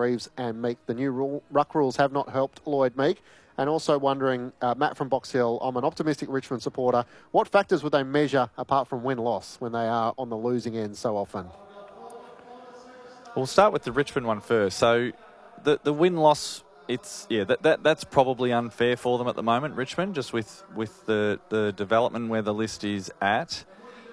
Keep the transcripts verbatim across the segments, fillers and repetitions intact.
Reeves and Meek. The new rule, ruck rules have not helped Lloyd Meek. And also wondering, uh, Matt from Box Hill, I'm an optimistic Richmond supporter. What factors would they measure apart from win-loss when they are on the losing end so often? We'll start with the Richmond one first. So the the win-loss, it's yeah, that, that that's probably unfair for them at the moment, Richmond, just with, with the, the development where the list is at.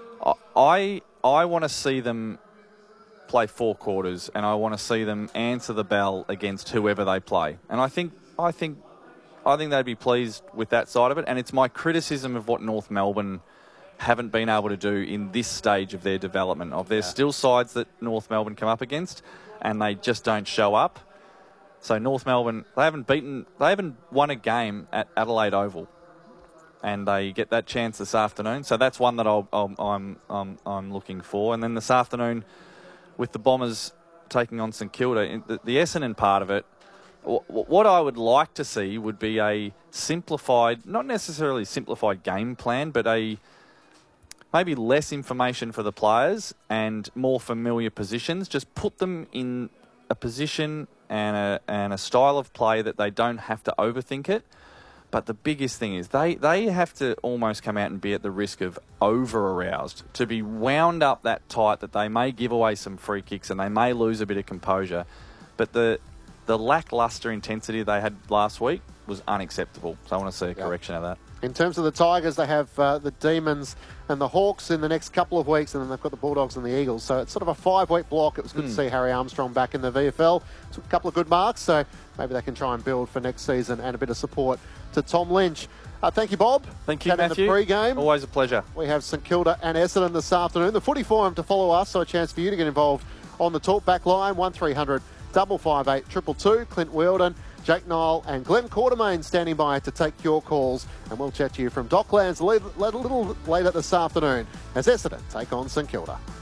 I I want to see them play four quarters, and I want to see them answer the bell against whoever they play. And I think I think I think they'd be pleased with that side of it. And it's my criticism of what North Melbourne haven't been able to do in this stage of their development. Of there's yeah. still sides that North Melbourne come up against, and they just don't show up. So North Melbourne, they haven't beaten, they haven't won a game at Adelaide Oval, and they get that chance this afternoon. So that's one that I'll, I'll, I'm I'm I'm looking for. And then this afternoon, with the Bombers taking on St Kilda, the, the Essendon part of it, what I would like to see would be a simplified, not necessarily simplified game plan, but a maybe less information for the players and more familiar positions. Just put them in a position and a, and a style of play that they don't have to overthink it. But the biggest thing is they, they have to almost come out and be at the risk of over-aroused, to be wound up that tight that they may give away some free kicks and they may lose a bit of composure. But the the lacklustre intensity they had last week was unacceptable. So I want to see a correction of that. In terms of the Tigers, they have uh, the Demons and the Hawks in the next couple of weeks, and then they've got the Bulldogs and the Eagles. So it's sort of a five-week block. It was good mm. to see Harry Armstrong back in the V F L. Took a couple of good marks, so maybe they can try and build for next season, and a bit of support to Tom Lynch. Uh, thank you, Bob. Thank you, Matthew. In the pre-game. Always a pleasure. We have St Kilda and Essendon this afternoon. The Footy Forum to follow us, so a chance for you to get involved on the talkback line, one three hundred, five five eight, two two two. Clint Weldon, Jake Nile and Glenn Quartermain standing by to take your calls, and we'll chat to you from Docklands a little later this afternoon as Essendon take on St Kilda.